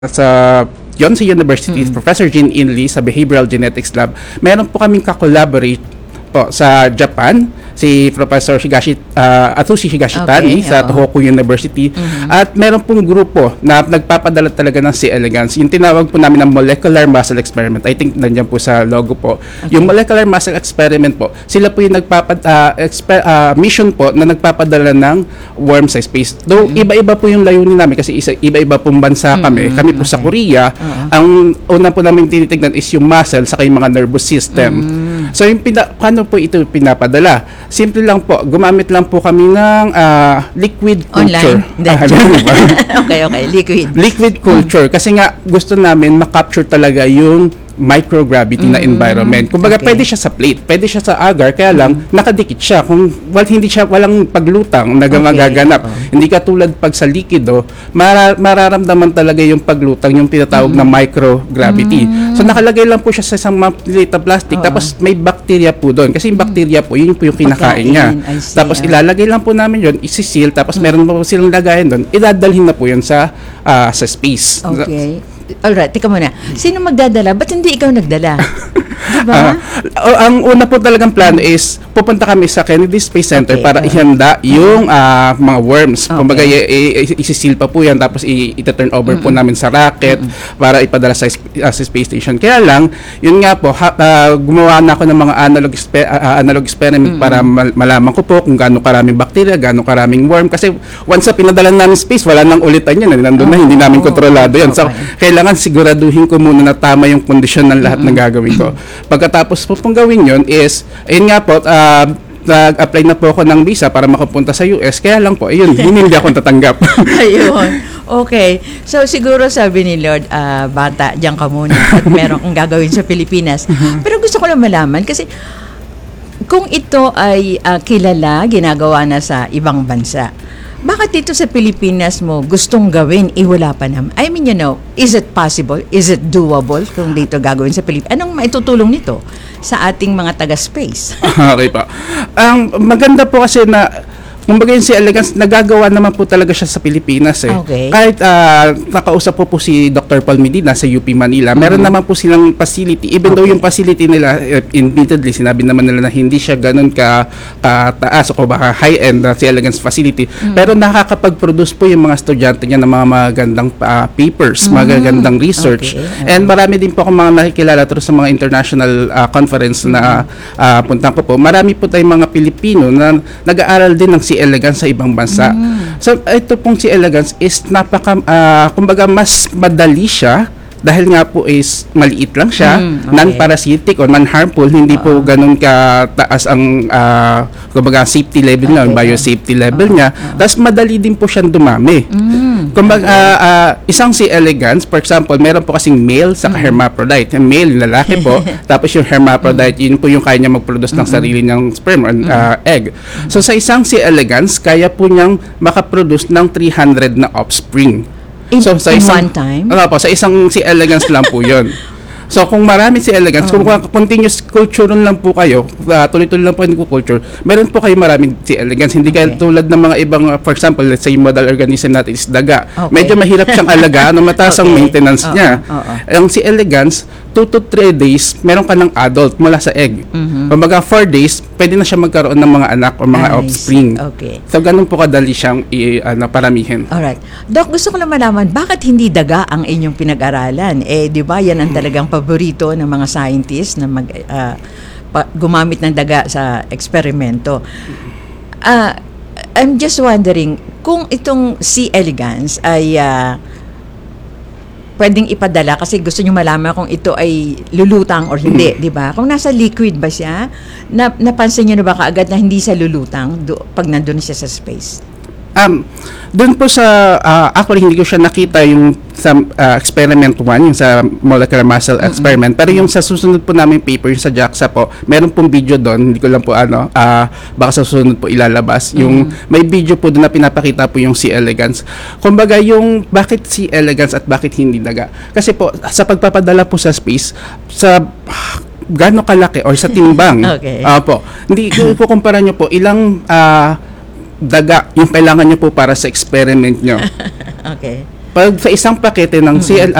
sa Yonsei University, Professor Jean Inlee sa Behavioral Genetics Lab. Meron po kaming ka-collaborate po sa Japan, si Professor Atsushi Higashitani sa Tohoku University. At meron pong grupo na nagpapadala talaga ng C. elegans. Yung tinawag po namin ng molecular muscle experiment. I think nandiyan po sa logo po. Yung molecular muscle experiment po, sila po yung mission po na nagpapadala ng worm sa space. Though iba-iba po yung layunin namin kasi iba-iba pong bansa kami. Kami po sa Korea, ang una po namin tinitignan is yung muscle saka yung mga nervous system. So yung paano po ito pinapadala? Simple lang po, gumamit lang po kami ng liquid culture. Okay, liquid culture kasi nga gusto namin ma-capture talaga yung microgravity na environment. Kumbaga pwede siya sa plate, pwede siya sa agar, kaya lang nakadikit siya. Kung walang paglutang na magaganap. Hindi katulad pag sa likido, mararamdaman talaga yung paglutang, yung tinatawag na microgravity. So nakalagay lang po siya sa isang plate na plastic, tapos may bacteria po doon. Kasi yung bacteria po, yun po yung kinakain niya. Tapos ilalagay lang po namin yun, isisil, tapos meron po silang lagayan doon, idadalhin na po yun sa space. Okay. Alright, tika muna. Sino magdadala? Ba't hindi ikaw nagdala? Diba? Ang una po talagang plano is pupunta kami sa Kennedy Space Center para ihanda yung mga worms. Kumbaga isi-seal pa po yan tapos i-turn over po namin sa rocket para ipadala sa space station. Kaya lang, yun nga po, gumawa na ako ng mga analog experiment para malaman ko po kung gaano karaming bacteria, gaano karaming worm. Kasi once na pinadala namin space, wala nang ulitan yan. Nandun na, hindi namin kontrolado yan. So, kailangan siguraduhin ko muna na tama yung kondisyon ng lahat ng gagawin ko. Pagkatapos po pong gawin yun is, ayun nga po, nag-apply na po ako ng visa para makapunta sa US. Kaya lang po, ayun, hindi ako tatanggap. Ayun. Okay. So, siguro sabi ni Lord, bata, diyan ka muna at meron kang gagawin sa Pilipinas. Pero gusto ko lang malaman kasi kung ito ay kilala, ginagawa na sa ibang bansa, bakit dito sa Pilipinas mo gustong gawin, wala pa naman? I mean, is it possible? Is it doable kung dito gagawin sa Pilipinas? Anong maitutulong nito sa ating mga taga-space? Okay pa. Ang maganda po kasi na kumbaga yung C. elegans, nagagawa naman po talaga siya sa Pilipinas eh. Okay. Kahit nakausap po si Dr. Paul Medina sa UP Manila, meron naman po silang facility. Even though yung facility nila, admittedly, sinabi naman nila na hindi siya ganun kataas o baka high-end na C. elegans facility. Pero nakakapag-produce po yung mga estudyante niya ng mga magandang papers, magagandang research. And marami din po akong mga nakikilala through sa mga international conference na puntan ko po. Marami po tayong mga Pilipino na nag-aaral din ng C. elegans sa ibang bansa. So ito pong C. elegans is kumbaga mas madali siya dahil nga po is maliit lang siya, non-parasitic o non-harmful, hindi po ganun kataas ang kumbaga safety level niya, biosafety level niya. Tapos madali din po siyang dumami. Kumbaga isang C. elegans, for example, meron po kasing male sa hermaphrodite. Yung male, lalaki po, tapos yung hermaphrodite, yun po yung kaya niya mag-produce ng sarili niyang sperm or egg. So sa isang C. elegans, kaya po niyang makaproduce ng 300 na offspring. So, sa isang one time? Sa isang C. elegans lang po yun. So, kung marami C. elegans, kung continuous culture lang po kayo, tuloy-tuloy lang po yung culture, meron po kayo maraming C. elegans. Hindi kayo tulad ng mga ibang, for example, let's say, model organism natin is daga. Medyo mahirap siyang alagaan, mataas ang maintenance niya. Ang C. elegans, 2 to 3 days, meron ka ng adult mula sa egg. Kumbaga 4 days, pwede na siya magkaroon ng mga anak o mga offspring. So, ganun po kadali siyang paramihin. Alright. Doc, gusto ko lang malaman, bakit hindi daga ang inyong pinag-aralan? Di ba, yan ang talagang paborito ng mga scientists na gumamit ng daga sa eksperimento. I'm just wondering, kung itong C. elegans ay pwedeng ipadala kasi gusto niyo malaman kung ito ay lulutang or hindi, di ba? Kung nasa liquid ba siya, napansin niyo na ba kaagad na hindi siya lulutang pag nandun siya sa space? Doon po sa actually hindi ko siya nakita yung sa experiment 1, yung sa molecular muscle experiment, pero yung sa susunod po namin paper, yung sa JAXA po, meron pong video doon, hindi ko lang po baka sa susunod po ilalabas, yung may video po doon na pinapakita po yung C. elegans. Kumbaga yung bakit C. elegans at bakit hindi daga, kasi po sa pagpapadala po sa space, sa gaano kalaki or sa timbang, po, hindi ko kumpara nyo po ilang daga yung kailangan nyo po para sa experiment nyo. Pag sa isang pakete ng